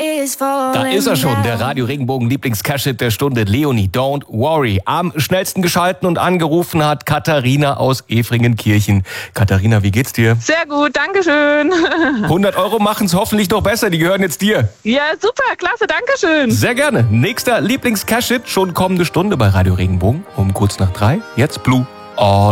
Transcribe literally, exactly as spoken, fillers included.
Da ist er schon, der Radio Regenbogen Lieblings-Cash-Hit der Stunde, Leonie, Don't Worry. Am schnellsten geschalten und angerufen hat Katharina aus Efringenkirchen. Katharina, wie geht's dir? Sehr gut, dankeschön. hundert Euro machen's hoffentlich noch besser, die gehören jetzt dir. Ja, super, klasse, dankeschön. Sehr gerne. Nächster Lieblings-Cash-Hit, schon kommende Stunde bei Radio Regenbogen um kurz nach drei. Jetzt Blue All